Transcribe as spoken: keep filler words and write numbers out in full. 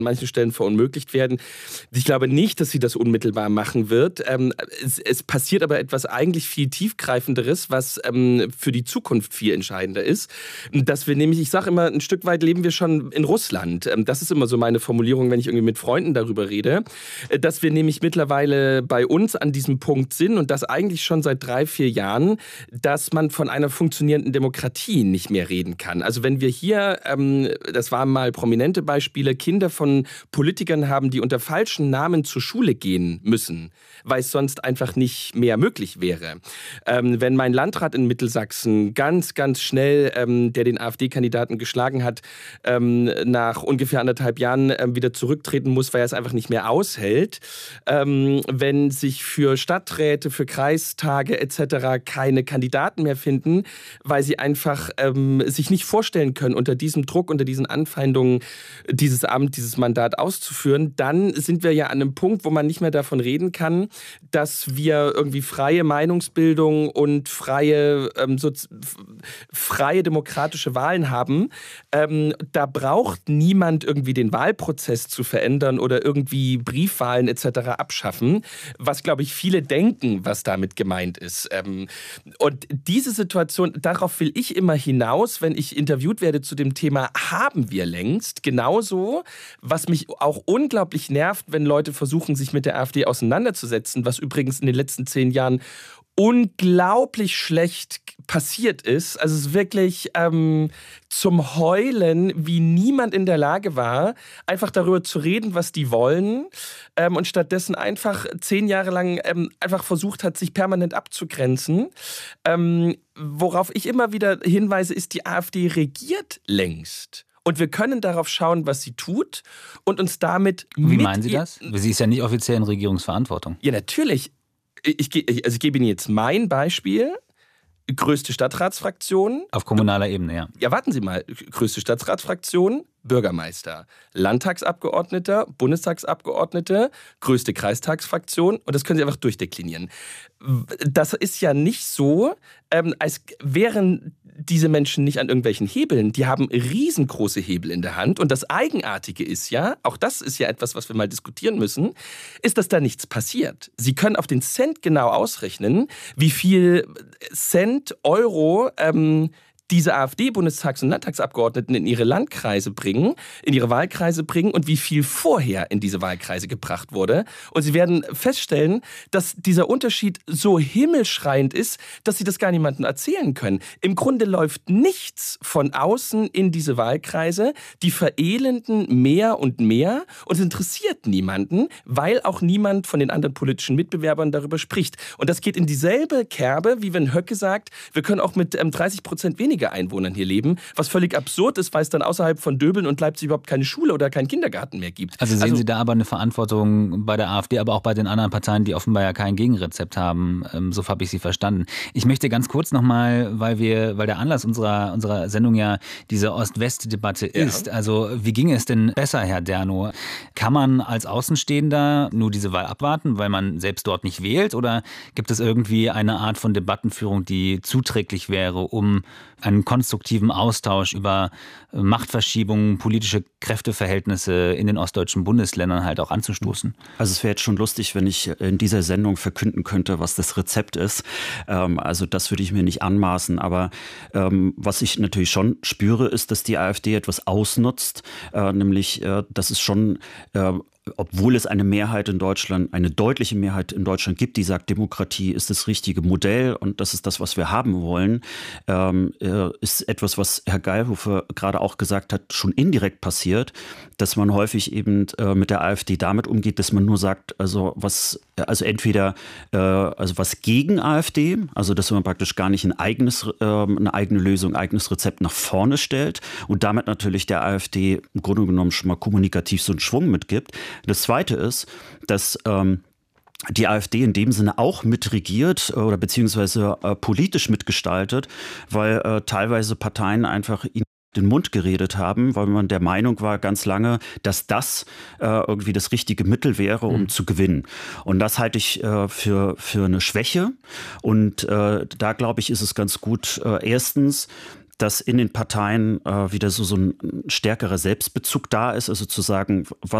an manchen Stellen verunmöglicht werden. Ich glaube nicht, dass sie das unmittelbar machen wird. Ähm, es, es passiert aber etwas eigentlich viel tiefgreifenderes, was ähm, für die Zukunft viel entscheidender ist. Dass wir nämlich, ich sage immer, ein Stück weit leben wir schon in Russland. Ähm, das ist immer so meine Formulierung, wenn ich irgendwie mit Freunden darüber rede. Äh, dass wir nämlich mittlerweile bei uns an diesem Punkt sind und das eigentlich schon seit drei, vier Jahren, dass man von einer funktionierenden Demokratie nicht mehr reden kann. Also wenn wir hier, ähm, das waren mal prominente Beispiele, Kinder von Politikern haben, die unter falschen Namen zur Schule gehen müssen, weil es sonst einfach nicht mehr möglich wäre. Ähm, wenn mein Landrat in Mittelsachsen ganz, ganz schnell, ähm, der den AfD-Kandidaten geschlagen hat, ähm, nach ungefähr anderthalb Jahren ähm, wieder zurücktreten muss, weil er es einfach nicht mehr aushält. Ähm, wenn sich für Stadträte, für Kreistage et cetera keine Kandidaten mehr finden, weil sie einfach ähm, sich nicht vorstellen können, unter diesem Druck, unter diesen Anfeindungen dieses Amt, dieses Mandat auszuführen, dann sind wir ja an einem Punkt, wo man nicht mehr davon reden kann, dass wir irgendwie freie Meinungsbildung und freie, ähm, so, freie demokratische Wahlen haben. Ähm, da braucht niemand irgendwie den Wahlprozess zu verändern oder irgendwie Briefwahlen et cetera abschaffen, was, glaube ich, viele denken, was damit gemeint ist. Ähm, und diese Situation, darauf will ich immer hinaus, wenn ich interviewt werde zu dem Thema, haben wir längst. Genauso, was mich auch unglaublich nervt, wenn Leute versuchen, sich mit der AfD auseinanderzusetzen, was übrigens in den letzten zehn Jahren unglaublich schlecht passiert ist. Also es ist wirklich ähm, zum Heulen, wie niemand in der Lage war, einfach darüber zu reden, was die wollen ähm, und stattdessen einfach zehn Jahre lang ähm, einfach versucht hat, sich permanent abzugrenzen. Ähm, worauf ich immer wieder hinweise, ist, die AfD regiert längst. Und wir können darauf schauen, was sie tut und uns damit... Wie meinen Sie das? Sie ist ja nicht offiziell in Regierungsverantwortung. Ja, natürlich. Ich, ich, also ich gebe Ihnen jetzt mein Beispiel. Größte Stadtratsfraktion. Auf kommunaler Ebene, ja. Ja, warten Sie mal. Größte Stadtratsfraktion, Bürgermeister, Landtagsabgeordneter, Bundestagsabgeordnete, größte Kreistagsfraktion. Und das können Sie einfach durchdeklinieren. Das ist ja nicht so, ähm, als wären diese Menschen nicht an irgendwelchen Hebeln. Die haben riesengroße Hebel in der Hand. Und das Eigenartige ist ja, auch das ist ja etwas, was wir mal diskutieren müssen, ist, dass da nichts passiert. Sie können auf den Cent genau ausrechnen, wie viel Cent, Euro ähm, diese AfD-Bundestags- und Landtagsabgeordneten in ihre Landkreise bringen, in ihre Wahlkreise bringen und wie viel vorher in diese Wahlkreise gebracht wurde. Und Sie werden feststellen, dass dieser Unterschied so himmelschreiend ist, dass Sie das gar niemandem erzählen können. Im Grunde läuft nichts von außen in diese Wahlkreise. Die verelenden mehr und mehr und es interessiert niemanden, weil auch niemand von den anderen politischen Mitbewerbern darüber spricht. Und das geht in dieselbe Kerbe, wie wenn Höcke sagt, wir können auch mit ähm, dreißig Prozent weniger Einwohnern hier leben, was völlig absurd ist, weil es dann außerhalb von Döbeln und Leipzig überhaupt keine Schule oder keinen Kindergarten mehr gibt. Also sehen also, Sie da aber eine Verantwortung bei der AfD, aber auch bei den anderen Parteien, die offenbar ja kein Gegenrezept haben. So habe ich Sie verstanden. Ich möchte ganz kurz nochmal, weil wir, weil der Anlass unserer, unserer Sendung ja diese Ost-West-Debatte ja. ist. Also wie ging es denn besser, Herr Dernow? Kann man als Außenstehender nur diese Wahl abwarten, weil man selbst dort nicht wählt? Oder gibt es irgendwie eine Art von Debattenführung, die zuträglich wäre, um einen konstruktiven Austausch über Machtverschiebungen, politische Kräfteverhältnisse in den ostdeutschen Bundesländern halt auch anzustoßen? Also es wäre jetzt schon lustig, wenn ich in dieser Sendung verkünden könnte, was das Rezept ist. Ähm, also das würde ich mir nicht anmaßen. Aber ähm, was ich natürlich schon spüre, ist, dass die AfD etwas ausnutzt. Äh, nämlich, äh, dass es schon... Äh, obwohl es eine Mehrheit in Deutschland, eine deutliche Mehrheit in Deutschland gibt, die sagt, Demokratie ist das richtige Modell und das ist das, was wir haben wollen, ähm, ist etwas, was Herr Geilhofer gerade auch gesagt hat, schon indirekt passiert, dass man häufig eben äh, mit der AfD damit umgeht, dass man nur sagt, also was, also entweder äh, also was gegen AfD, also dass man praktisch gar nicht ein eigenes, äh, eine eigene Lösung, ein eigenes Rezept nach vorne stellt und damit natürlich der AfD im Grunde genommen schon mal kommunikativ so einen Schwung mitgibt. Das Zweite ist, dass ähm, die AfD in dem Sinne auch mitregiert oder beziehungsweise äh, politisch mitgestaltet, weil äh, teilweise Parteien einfach ihn den Mund geredet haben, weil man der Meinung war ganz lange, dass das äh, irgendwie das richtige Mittel wäre, um mhm. zu gewinnen. Und das halte ich äh, für, für eine Schwäche. Und äh, da, glaube ich, ist es ganz gut, äh, erstens, dass in den Parteien äh, wieder so, so ein stärkerer Selbstbezug da ist, also zu sagen, was